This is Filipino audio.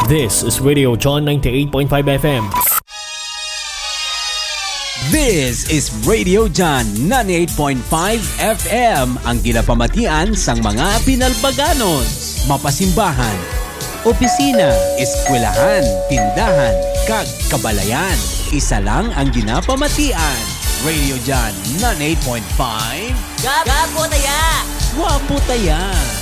This is Radio John 98.5 FM. This is Radio John 98.5 FM, ang ginapamatian sang mga pinalbaganos, mapasimbahan, opisina, eskwelahan, tindahan, kag kabalayan. Isa lang ang ginapamatian. Radio John 98.5. Gapo taya! Wapo taya!